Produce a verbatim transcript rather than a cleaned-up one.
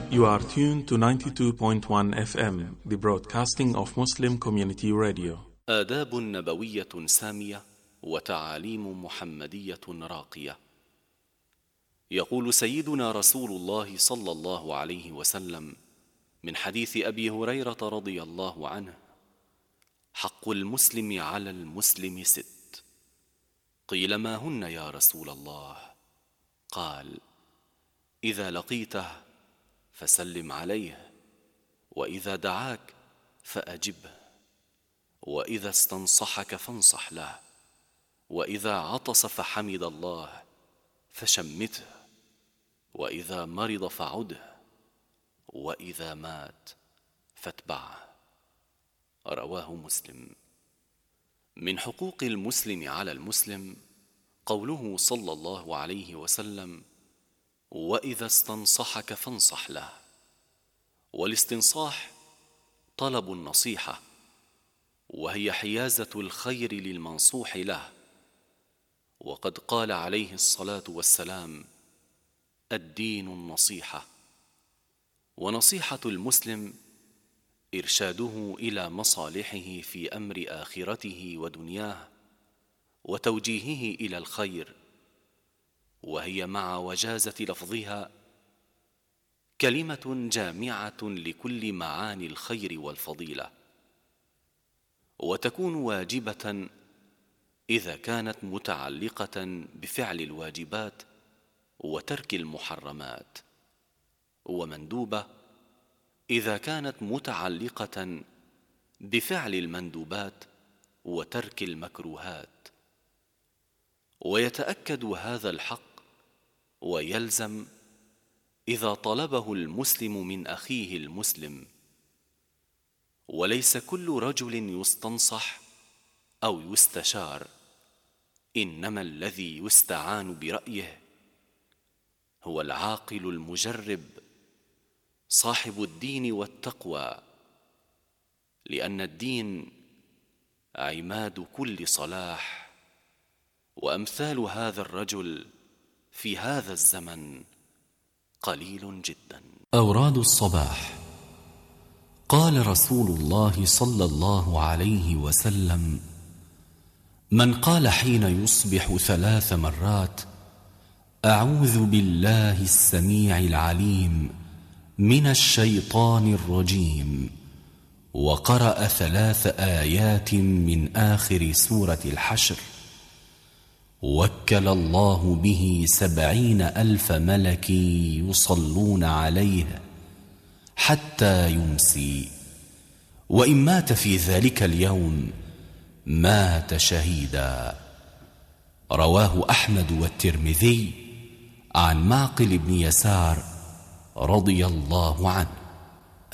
You are tuned to ninety-two point one F M, the broadcasting of Muslim Community Radio. آداب نبوية سامية وتعاليم محمدية راقية. يقول سيدنا رسول الله صلى الله عليه وسلم من حديث أبي هريرة رضي الله عنه: حق المسلم على المسلم ست. قيل: ما هن يا رسول الله؟ قال: إذا لقيته فسلم عليه، وإذا دعاك فأجبه، وإذا استنصحك فانصح له، وإذا عطس فحمد الله فشمته، وإذا مرض فعده، وإذا مات فاتبعه. رواه مسلم. من حقوق المسلم على المسلم قوله صلى الله عليه وسلم: وإذا استنصحك فانصح له. والاستنصاح طلب النصيحة، وهي حيازة الخير للمنصوح له. وقد قال عليه الصلاة والسلام: الدين النصيحة. ونصيحة المسلم إرشاده إلى مصالحه في أمر آخرته ودنياه، وتوجيهه إلى الخير، وهي مع وجازة لفظها كلمة جامعة لكل معاني الخير والفضيلة، وتكون واجبة إذا كانت متعلقة بفعل الواجبات وترك المحرمات، ومندوبة إذا كانت متعلقة بفعل المندوبات وترك المكروهات. ويتأكد هذا الحق ويلزم إذا طلبه المسلم من أخيه المسلم. وليس كل رجل يستنصح أو يستشار، إنما الذي يستعان برأيه هو العاقل المجرب صاحب الدين والتقوى، لأن الدين عماد كل صلاح. وأمثال هذا الرجل في هذا الزمن قليل جدا. أوراد الصباح. قال رسول الله صلى الله عليه وسلم: من قال حين يصبح ثلاث مرات: أعوذ بالله السميع العليم من الشيطان الرجيم، وقرأ ثلاث آيات من آخر سورة الحشر، وكل الله به سبعين ألف ملك يصلون عليه حتى يمسي، وإن مات في ذلك اليوم مات شهيدا. رواه أحمد والترمذي عن معقل بن يسار رضي الله عنه.